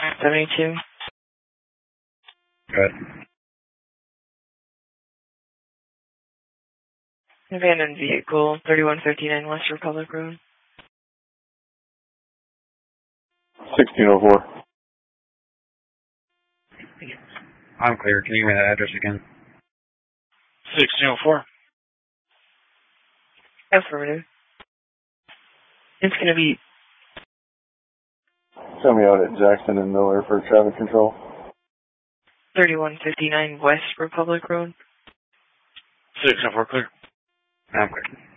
72. Good. Abandoned vehicle, 3159 West Republic Road. 1604. I'm clear. Can you give me that address again? 1604. Affirmative. It's going to be Send me out at Jackson and Miller for traffic control. 3159 West Republic Road. 1604 clear. I'm clear.